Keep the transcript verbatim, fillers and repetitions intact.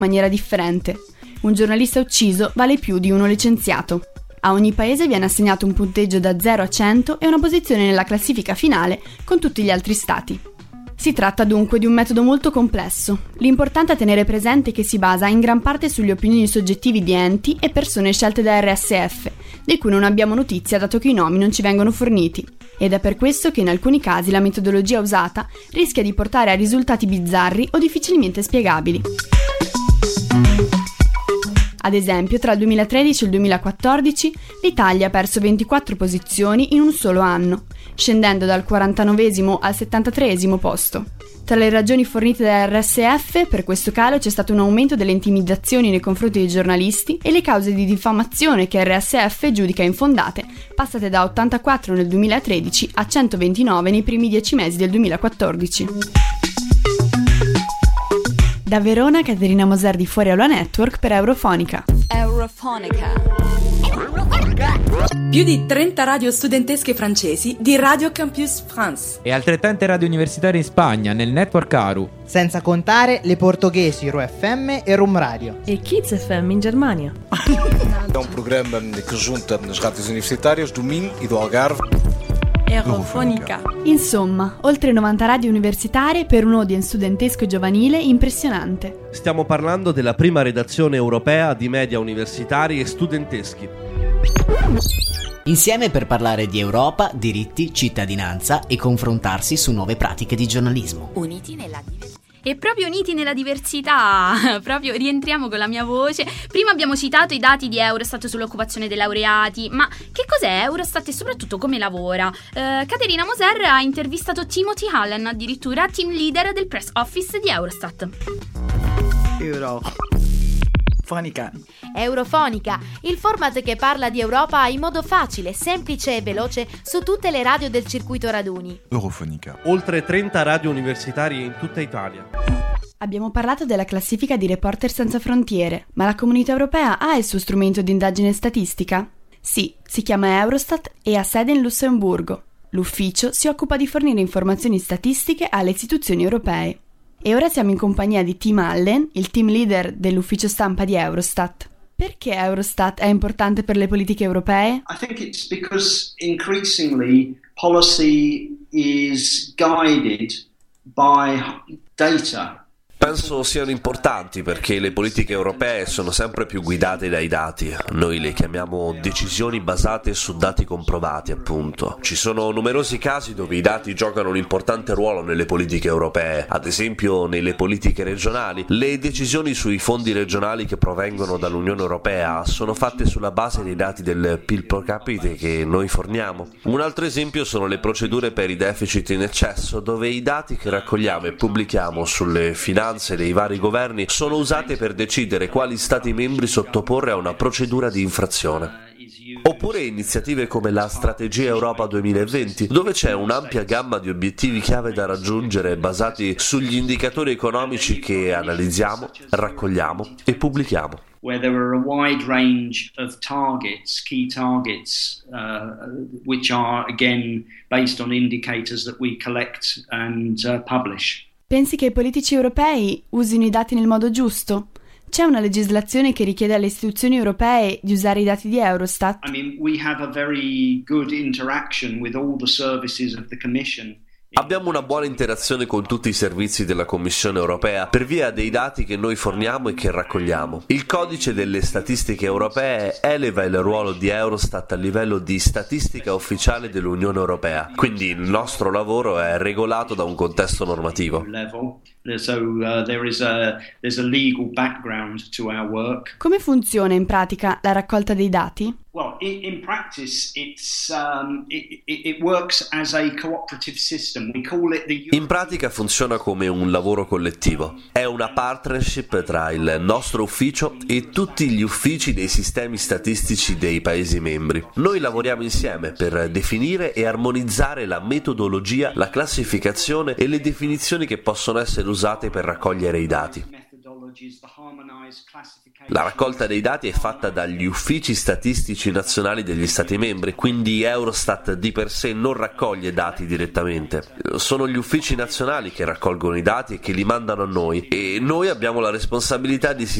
maniera differente. Un giornalista ucciso vale più di uno licenziato. A ogni paese viene assegnato un punteggio da zero a cento e una posizione nella classifica finale con tutti gli altri stati. Si tratta dunque di un metodo molto complesso. L'importante è tenere presente che si basa in gran parte sulle opinioni soggettive di enti e persone scelte da R S F, di cui non abbiamo notizia dato che i nomi non ci vengono forniti. Ed è per questo che in alcuni casi la metodologia usata rischia di portare a risultati bizzarri o difficilmente spiegabili. Ad esempio, tra il duemilatredici e il duemilaquattordici l'Italia ha perso ventiquattro posizioni in un solo anno, scendendo dal quarantanovesimo al settantatreesimo posto. Tra le ragioni fornite da R S F per questo calo c'è stato un aumento delle intimidazioni nei confronti dei giornalisti e le cause di diffamazione che R S F giudica infondate, passate da ottantaquattro nel duemilatredici a centoventinove nei primi dieci mesi del duemilaquattordici. Da Verona, Caterina Moser di Fuori Aula Network per Eurofonica. Eurofonica. Più di trenta radio studentesche francesi di Radio Campus France. E altrettante radio universitarie in Spagna, nel network Aru. Senza contare le portoghesi Ru F M e Rum Radio. E Kids F M in Germania. È un programma che junta as rádios universitárias do Minho e do Algarve. Eurofonica. Insomma, oltre novanta radio universitarie per un audience studentesco e giovanile impressionante. Stiamo parlando della prima redazione europea di media universitari e studenteschi. Insieme per parlare di Europa, diritti, cittadinanza e confrontarsi su nuove pratiche di giornalismo. Uniti nella diversità. E proprio uniti nella diversità, proprio rientriamo con la mia voce. Prima abbiamo citato i dati di Eurostat sull'occupazione dei laureati, ma che cos'è Eurostat e soprattutto come lavora? Eh, Caterina Moser ha intervistato Timothy Allen, addirittura team leader del press office di Eurostat. Eurofonica. Eurofonica, il format che parla di Europa in modo facile, semplice e veloce su tutte le radio del circuito raduni. Eurofonica. Oltre trenta radio universitarie in tutta Italia. Abbiamo parlato della classifica di Reporter Senza Frontiere, ma la Comunità Europea ha il suo strumento di indagine statistica? Sì, si chiama Eurostat e ha sede in Lussemburgo. L'ufficio si occupa di fornire informazioni statistiche alle istituzioni europee. E ora siamo in compagnia di Tim Allen, il team leader dell'ufficio stampa di Eurostat. Perché Eurostat è importante per le politiche europee? I think it's because increasingly policy is guided by data. Penso siano importanti perché le politiche europee sono sempre più guidate dai dati. Noi le chiamiamo decisioni basate su dati comprovati, appunto. Ci sono numerosi casi dove i dati giocano un importante ruolo nelle politiche europee, ad esempio nelle politiche regionali. Le decisioni sui fondi regionali che provengono dall'Unione Europea sono fatte sulla base dei dati del P I L pro capite che noi forniamo. Un altro esempio sono le procedure per i deficit in eccesso, dove i dati che raccogliamo e pubblichiamo sulle finanze dei vari governi sono usate per decidere quali stati membri sottoporre a una procedura di infrazione. Oppure iniziative come la Strategia Europa duemilaventi, dove c'è un'ampia gamma di obiettivi chiave da raggiungere basati sugli indicatori economici che analizziamo, raccogliamo e pubblichiamo. Where there are a wide range of targets, key targets, uh, which are again based on indicators that we collect and uh, publish. Pensi che i politici europei usino i dati nel modo giusto? C'è una legislazione che richiede alle istituzioni europee di usare i dati di Eurostat? I mean, we have a very good interaction with all the services of the Commission. Abbiamo una buona interazione con tutti i servizi della Commissione europea per via dei dati che noi forniamo e che raccogliamo. Il codice delle statistiche europee eleva il ruolo di Eurostat a livello di statistica ufficiale dell'Unione Europea, quindi il nostro lavoro è regolato da un contesto normativo. So, uh, there is a, there's a legal background to our work. Come funziona in pratica la raccolta dei dati? Well, in, in practice, it's um, it, it works as a cooperative system. We call it the. In pratica funziona come un lavoro collettivo. È una partnership tra il nostro ufficio e tutti gli uffici dei sistemi statistici dei Paesi membri. Noi lavoriamo insieme per definire e armonizzare la metodologia, la classificazione e le definizioni che possono essere usate per raccogliere i dati. La raccolta dei dati è fatta dagli uffici statistici nazionali degli Stati membri, quindi Eurostat di per sé non raccoglie dati direttamente. Sono gli uffici nazionali che raccolgono i dati e che li mandano a noi, e noi abbiamo la responsabilità di